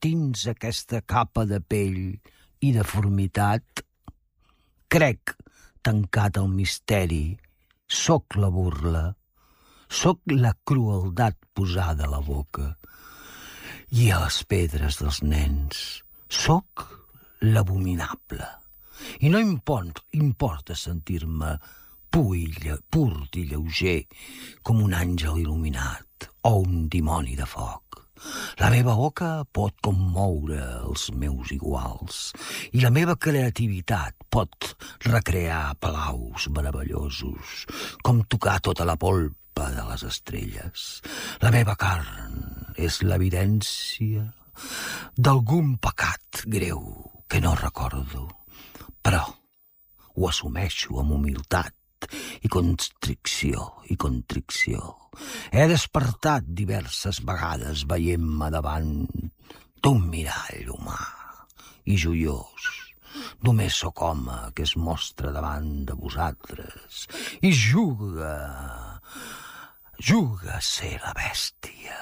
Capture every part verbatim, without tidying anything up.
dins aquesta capa de pell i deformitat, crec, tancat el misteri, soc la burla, soc la crueldat posada a la boca i a les pedres dels nens. Soc l'abominable. I no import, importa sentir-me pur i, pur i lleuger com un àngel il·luminat o un dimoni de foc. La meva boca pot commoure els meus iguals i la meva creativitat pot recrear palaus meravellosos, com tocar tota la polpa de les estrelles. La meva carn és l'evidència d'algun pecat greu que no recordo, però ho assumeixo amb humilitat i constricció i contricció. He despertat diverses vegades veient-me davant d'un mirall humà i joiós. Només sóc home que es mostra davant de vosaltres i juga, juga a ser la bèstia.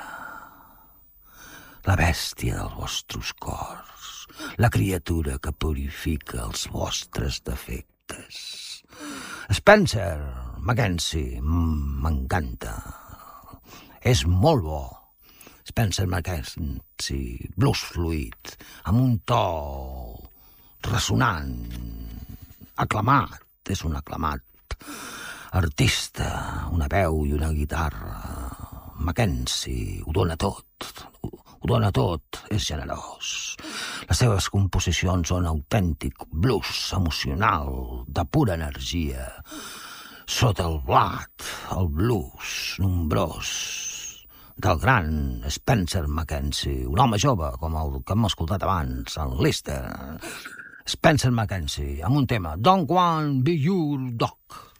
La bèstia dels vostres cors, la criatura que purifica els vostres defectes. Spencer Mackenzie m'encanta. És molt bo. Spencer Mackenzie, blues fluid, amb un to ressonant, aclamat. És un aclamat artista, una veu i una guitarra. Mackenzie ho dona tot, ho dona tot, és generós. Les seves composicions són autèntic blues emocional, de pura energia. Sota el blat, el blues nombrós del gran Spencer Mackenzie, un home jove, com el que hem escoltat abans, el Lister. Spencer Mackenzie, amb un tema, Don't Want Be Your Dog.